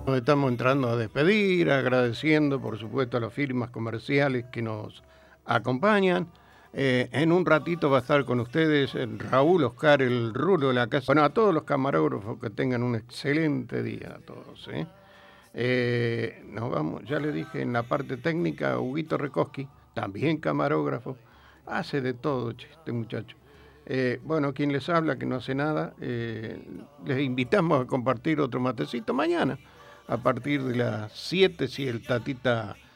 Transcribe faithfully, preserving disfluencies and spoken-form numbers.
Nos estamos entrando a despedir, agradeciendo por supuesto a las firmas comerciales que nos acompañan. Eh, en un ratito va a estar con ustedes el Raúl Oscar, el Rulo de la casa. Bueno, a todos los camarógrafos que tengan un excelente día, a todos. ¿eh? Eh, nos vamos, ya le dije en la parte técnica, Huguito Rekoski, también camarógrafo, hace de todo, che, este muchacho. Eh, bueno, quien les habla, que no hace nada, eh, les invitamos a compartir otro matecito mañana, a partir de las siete, si el Tatita